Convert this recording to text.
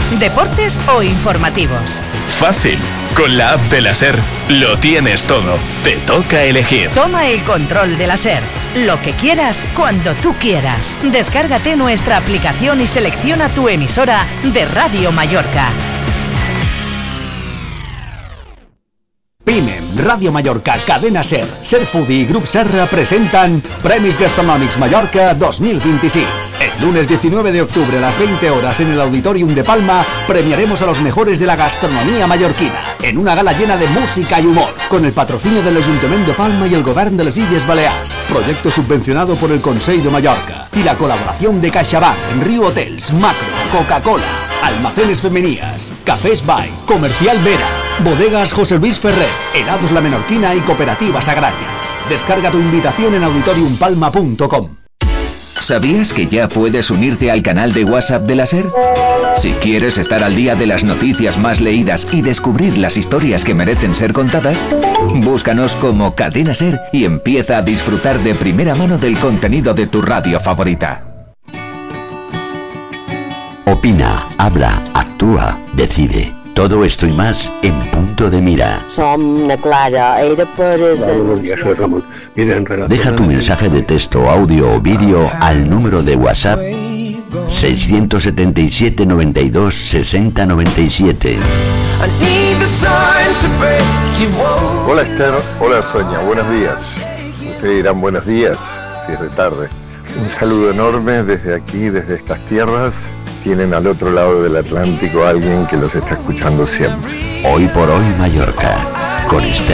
deportes o informativos. Fácil. Con la app de la SER lo tienes todo. Te toca elegir. Toma el control de la SER. Lo que quieras, cuando tú quieras. Descárgate nuestra aplicación y selecciona tu emisora de Radio Mallorca. PIMEM, Radio Mallorca, Cadena SER, Ser Foodie i Grup Serra presenten Premis Gastronòmics Mallorca 2026. El lunes 19 de octubre a las 20 horas en el Auditorium de Palma premiaremos a los mejores de la gastronomía mallorquina en una gala llena de música y humor, con el patrocinio del Ayuntamiento de Palma y el Govern de les Illes Balears, proyecto subvencionado por el Consell de Mallorca y la colaboración de CaixaBank, Riu Hotels, Macro, Coca-Cola, Almacenes Femenías, Cafés Bay, Comercial Vera, Bodegas José Luis Ferrer, Helados La Menorquina y Cooperativas Agrarias. Descarga tu invitación en auditoriumpalma.com. ¿Sabías que ya puedes unirte al canal de WhatsApp de la SER? Si quieres estar al día de las noticias más leídas y descubrir las historias que merecen ser contadas, búscanos como Cadena SER y empieza a disfrutar de primera mano del contenido de tu radio favorita. Opina, habla, actúa, decide. Todo esto y más en Punto de Mira. Buenos días, soy Ramón. Deja tu mensaje de texto, audio o vídeo al número de WhatsApp 677 92 60 97. Hola Esther, hola Sonia, buenos días. Ustedes dirán buenos días, si es de tarde. Un saludo enorme desde aquí, desde estas tierras. Tienen al otro lado del Atlántico a alguien que los está escuchando siempre. Hoy por hoy Mallorca, con Esther.